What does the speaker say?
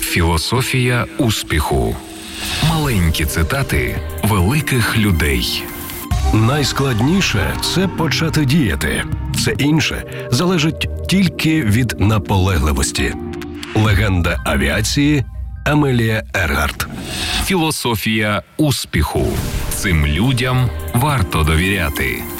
Філософія успіху. Маленькі цитати великих людей. Найскладніше – це почати діяти. Все інше залежить тільки від наполегливості. Легенда авіації Амелія Ергарт. Філософія успіху. Цим людям варто довіряти.